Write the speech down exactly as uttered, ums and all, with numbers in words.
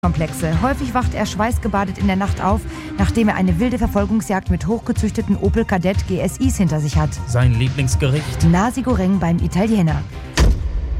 Komplexe. Häufig wacht er schweißgebadet in der Nacht auf, nachdem er eine wilde Verfolgungsjagd mit hochgezüchteten Opel Kadett G S Is hinter sich hat. Sein Lieblingsgericht? Nasi Goreng beim Italiener.